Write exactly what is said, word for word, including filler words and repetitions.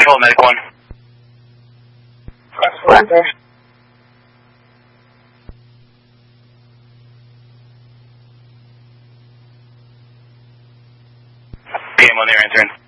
Control, Medic one. What? P M on the air, answering.